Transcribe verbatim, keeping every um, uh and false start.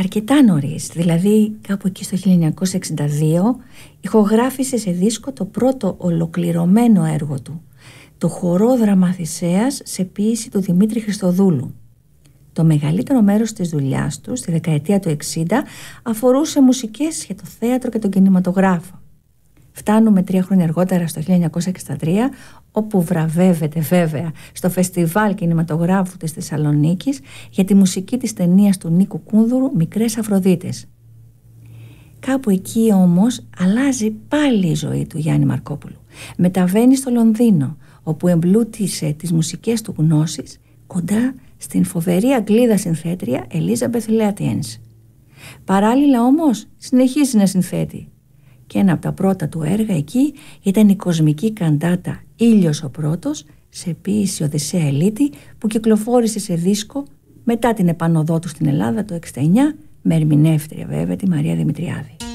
αρκετά νωρίς, δηλαδή κάπου εκεί στο χίλια εννιακόσια εξήντα δύο, ηχογράφησε σε δίσκο το πρώτο ολοκληρωμένο έργο του, το χορόδραμα Θησέας σε ποίηση του Δημήτρη Χριστοδούλου. Το μεγαλύτερο μέρος της δουλειάς του στη δεκαετία του εξήντα αφορούσε μουσικές για το θέατρο και τον κινηματογράφο. Φτάνουμε τρία χρόνια αργότερα στο χίλια εννιακόσια εξήντα τρία, όπου βραβεύεται βέβαια στο Φεστιβάλ Κινηματογράφου της Θεσσαλονίκης για τη μουσική της ταινίας του Νίκου Κούνδουρου «Μικρές Αφροδίτες». Κάπου εκεί όμως αλλάζει πάλι η ζωή του Γιάννη Μαρκόπουλου. Μεταβαίνει στο Λονδίνο, όπου εμπλούτησε τις μουσικές του γνώσεις κοντά στην φοβερή Αγγλίδα συνθέτρια Ελίζαμπεθ Λέατιενς. Παράλληλα όμως συνεχίζει να συνθέτει. Και ένα από τα πρώτα του έργα εκεί ήταν η κοσμική καντάτα «Ήλιος ο πρώτος» σε ποίηση Οδυσσέα Ελίτη, που κυκλοφόρησε σε δίσκο μετά την επανωδό του στην Ελλάδα το εξήντα εννιά, με ερμηνεύτρια βέβαια τη Μαρία Δημητριάδη.